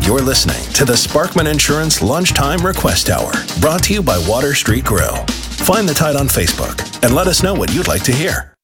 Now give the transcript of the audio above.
You're listening to the Sparkman Insurance Lunchtime Request Hour, brought to you by Water Street Grill. Find the Tide on Facebook and let us know what you'd like to hear.